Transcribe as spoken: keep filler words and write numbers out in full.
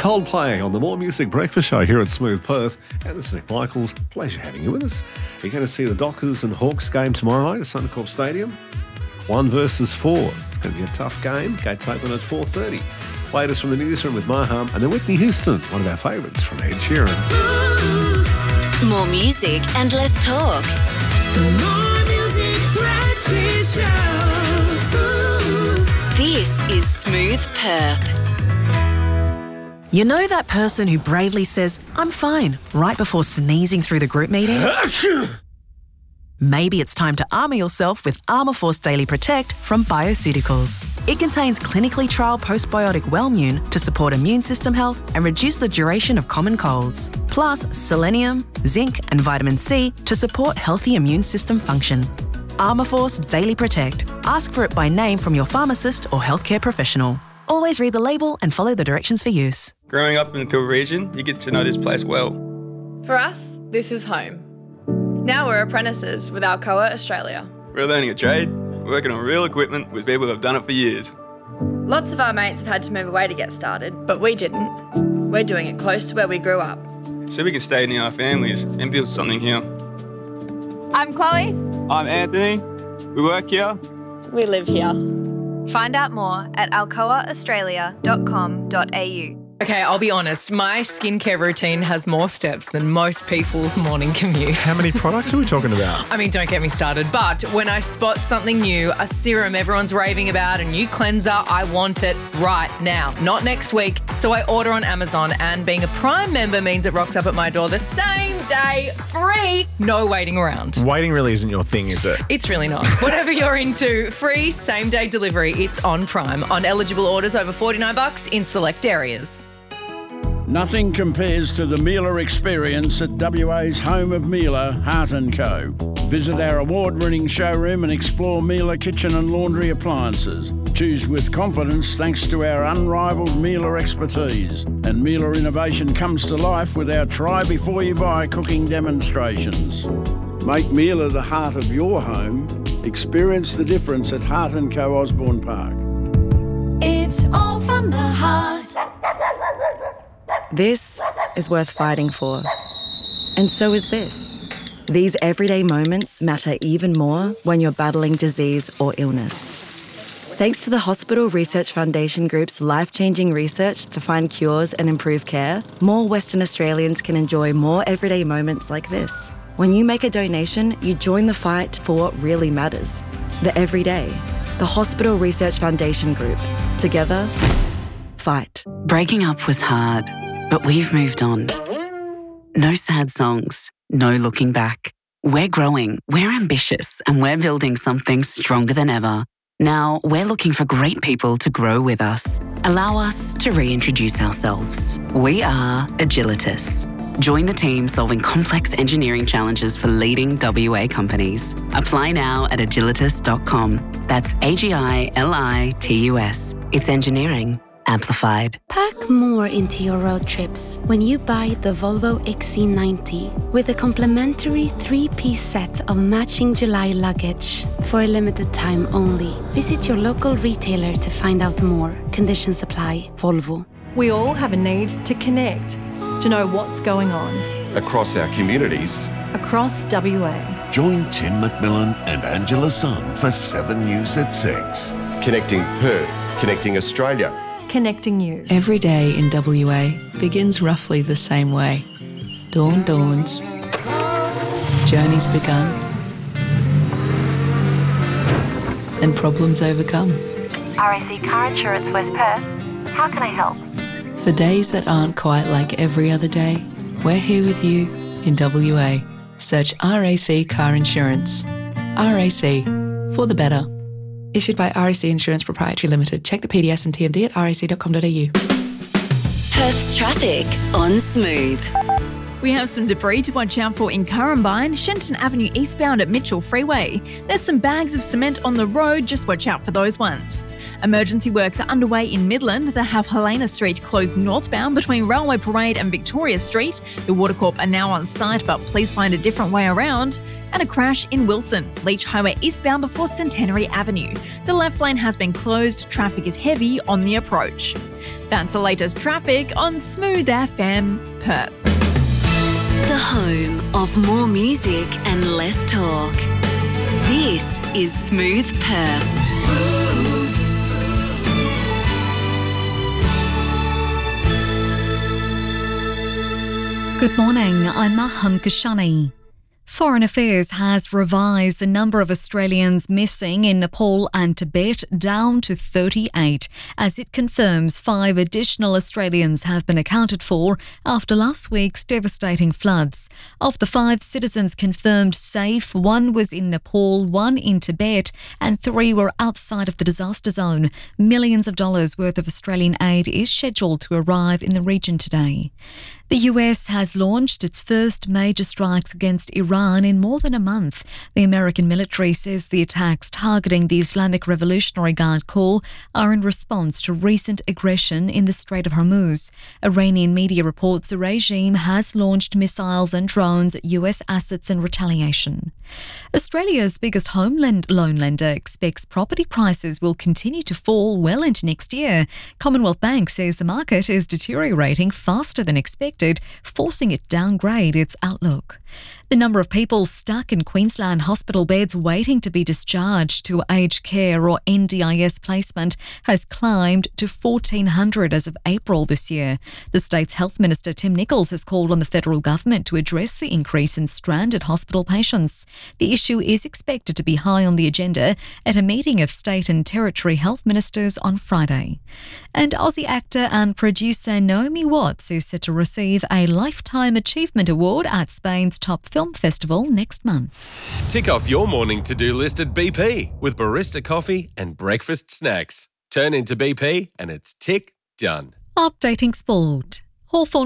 Coldplay on the More Music Breakfast Show here at Smooth Perth. And this is Nick Michaels. Pleasure having you with us. You're going to see the Dockers and Hawks game tomorrow night at Suncorp Stadium. One versus four. It's going to be a tough game. Gates open at four thirty. Latest from the newsroom with Maham and then Whitney Houston, one of our favourites from Ed Sheeran. More music and less talk. The More Music Breakfast Show. This is Smooth Perth. You know that person who bravely says, "I'm fine," right before sneezing through the group meeting? Maybe it's time to armour yourself with Armourforce Daily Protect from Bioceuticals. It contains clinically trialled postbiotic Wellmune to support immune system health and reduce the duration of common colds. Plus selenium, zinc and vitamin C to support healthy immune system function. Armourforce Daily Protect. Ask for it by name from your pharmacist or healthcare professional. Always read the label and follow the directions for use. Growing up in the Peel region, you get to know this place well. For us, this is home. Now we're apprentices with Alcoa Australia. We're learning a trade, working on real equipment with people who have done it for years. Lots of our mates have had to move away to get started, but we didn't. We're doing it close to where we grew up. So we can stay near our families and build something here. I'm Chloe. I'm Anthony. We work here. We live here. Find out more at alcoa australia dot com dot a u. Okay, I'll be honest, my skincare routine has more steps than most people's morning commute. How many products are we talking about? I mean, don't get me started, but when I spot something new, a serum everyone's raving about, a new cleanser, I want it right now, not next week. So I order on Amazon, and being a Prime member means it rocks up at my door the same day, free, no waiting around. Waiting really isn't your thing, is it? It's really not. Whatever you're into, free same-day delivery, it's on Prime, on eligible orders over forty-nine bucks in select areas. Nothing compares to the Miele experience at W A's home of Miele, Hart and Co. Visit our award-winning showroom and explore Miele kitchen and laundry appliances. Choose with confidence thanks to our unrivaled Miele expertise. And Miele innovation comes to life with our try before you buy cooking demonstrations. Make Miele the heart of your home. Experience the difference at Hart and Co Osborne Park. It's all from the heart. This is worth fighting for. And so is this. These everyday moments matter even more when you're battling disease or illness. Thanks to the Hospital Research Foundation Group's life-changing research to find cures and improve care, more Western Australians can enjoy more everyday moments like this. When you make a donation, you join the fight for what really matters. The everyday. The Hospital Research Foundation Group. Together, fight. Breaking up was hard. But we've moved on. No sad songs, no looking back. We're growing, we're ambitious, and we're building something stronger than ever. Now, we're looking for great people to grow with us. Allow us to reintroduce ourselves. We are Agilitas. Join the team solving complex engineering challenges for leading W A companies. Apply now at agilitas dot com. That's A G I L I T U S. It's engineering amplified. Pack more into your road trips when you buy the Volvo X C ninety with a complimentary three-piece set of matching July luggage for a limited time only. Visit your local retailer to find out more. Conditions apply. Volvo. We all have a need to connect, to know what's going on. Across our communities. Across W A. Join Tim McMillan and Angela Sun for seven News at six. Connecting Perth, connecting Australia. Connecting you. Every day in W A begins roughly the same way. Dawn dawns. Journeys begun. And problems overcome. R A C Car Insurance West Perth. How can I help? For days that aren't quite like every other day, we're here with you in W A. Search R A C Car Insurance. R A C, for the better. Issued by R A C Insurance Proprietary Limited. Check the P D S and T M D at r a c dot com dot a u. Perth's traffic on Smooth. We have some debris to watch out for in Currumbine, Shenton Avenue eastbound at Mitchell Freeway. There's some bags of cement on the road, just watch out for those ones. Emergency works are underway in Midland that have Helena Street closed northbound between Railway Parade and Victoria Street. The Watercorp are now on site, but please find a different way around. And a crash in Wilson, Leach Highway eastbound before Centenary Avenue. The left lane has been closed. Traffic is heavy on the approach. That's the latest traffic on Smooth F M Perth. The home of more music and less talk. This is Smooth Perth. Smooth. Good morning, I'm Maham Kashani. Foreign Affairs has revised the number of Australians missing in Nepal and Tibet down to thirty-eight, as it confirms five additional Australians have been accounted for after last week's devastating floods. Of the five citizens confirmed safe, one was in Nepal, one in Tibet, and three were outside of the disaster zone. Millions of dollars worth of Australian aid is scheduled to arrive in the region today. The U S has launched its first major strikes against Iran in more than a month. The American military says the attacks targeting the Islamic Revolutionary Guard Corps are in response to recent aggression in the Strait of Hormuz. Iranian media reports the regime has launched missiles and drones at U S assets in retaliation. Australia's biggest home lend- loan lender expects property prices will continue to fall well into next year. Commonwealth Bank says the market is deteriorating faster than expected, forcing it to downgrade its outlook. The number of people stuck in Queensland hospital beds waiting to be discharged to aged care or N D I S placement has climbed to fourteen hundred as of April this year. The state's Health Minister Tim Nicholls has called on the federal government to address the increase in stranded hospital patients. The issue is expected to be high on the agenda at a meeting of state and territory health ministers on Friday. And Aussie actor and producer Naomi Watts is set to receive a Lifetime Achievement Award at Spain's top film festival next month. Tick off your morning to-do list at B P with barista coffee and breakfast snacks. Turn into B P and it's tick done. Updating sport. Hawthorn